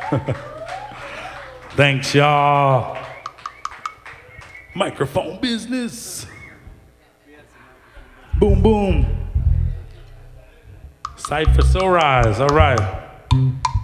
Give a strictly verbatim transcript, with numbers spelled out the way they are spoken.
Thanks, y'all. Microphone business. Boom, boom. Cypher Sunrise, all right.